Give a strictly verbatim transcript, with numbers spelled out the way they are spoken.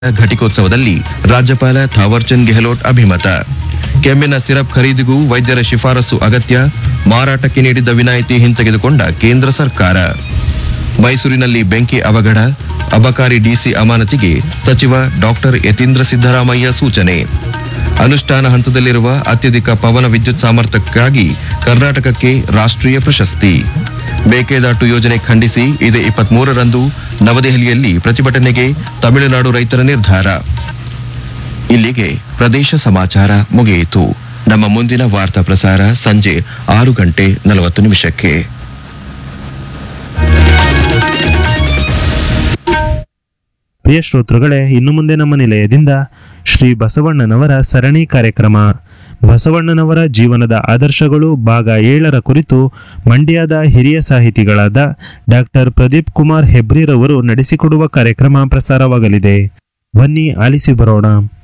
ಘಟಿಕೋತ್ಸವದಲ್ಲಿ ರಾಜ್ಯಪಾಲ ಥಾವರ್ಚಂದ್ ಗೆಹ್ಲೋಟ್ ಅಭಿಮತ. ಕೆಮ್ಮಿನ ಸಿರಪ್ ಖರೀದಿಗೂ ವೈದ್ಯರ ಶಿಫಾರಸು ಅಗತ್ಯ, ಮಾರಾಟಕ್ಕೆ ನೀಡಿದ್ದ ವಿನಾಯಿತಿ ಹಿಂತೆಗೆದುಕೊಂಡ ಕೇಂದ್ರ ಸರ್ಕಾರ. ಮೈಸೂರಿನಲ್ಲಿ ಬೆಂಕಿ ಅವಘಡ, ಅಬಕಾರಿ ಡಿಸಿ ಅಮಾನತಿಗೆ ಸಚಿವ ಡಾಕ್ಟರ್ ಯತೀಂದ್ರ ಸಿದ್ದರಾಮಯ್ಯ ಸೂಚನೆ. ಅನುಷ್ಠಾನ ಹಂತದಲ್ಲಿರುವ ಅತ್ಯಧಿಕ ಪವನ ವಿದ್ಯುತ್ ಸಾಮರ್ಥ್ಯಕ್ಕಾಗಿ ಕರ್ನಾಟಕಕ್ಕೆ ರಾಷ್ಟ್ರೀಯ ಪ್ರಶಸ್ತಿ. ಮೇಕೆದಾಟು ಯೋಜನೆ ಖಂಡಿಸಿ ಇದೇ ಇಪ್ಪತ್ಮೂರರಂದು ನವದೆಹಲಿಯಲ್ಲಿ ಪ್ರತಿಭಟನೆಗೆ ತಮಿಳುನಾಡು ರೈತರ ನಿರ್ಧಾರ. ಇಲ್ಲಿಗೆ ಪ್ರದೇಶ ಸಮಾಚಾರ ಮುಗಿಯಿತು. ನಮ್ಮ ಮುಂದಿನ ವಾರ್ತಾ ಪ್ರಸಾರ ಸಂಜೆ ಆರು ಗಂಟೆ ನಲವತ್ತು ನಿಮಿಷಕ್ಕೆ. ಪ್ರಿಯ ಶ್ರೋತೃಗಳೇ, ಇನ್ನು ಮುಂದೆ ನಮ್ಮ ನಿಲಯದಿಂದ ಶ್ರೀ ಬಸವಣ್ಣನವರ ಸರಣಿ ಕಾರ್ಯಕ್ರಮ ಬಸವಣ್ಣನವರ ಜೀವನದ ಆದರ್ಶಗಳು ಭಾಗ ಏಳರ ಕುರಿತು ಮಂಡ್ಯದ ಹಿರಿಯ ಸಾಹಿತಿಗಳಾದ ಡಾಕ್ಟರ್ ಪ್ರದೀಪ್ ಕುಮಾರ್ ಹೆಬ್ರಿರವರು ನಡೆಸಿಕೊಡುವ ಕಾರ್ಯಕ್ರಮ ಪ್ರಸಾರವಾಗಲಿದೆ. ಬನ್ನಿ ಆಲಿಸಿ ಬರೋಣ.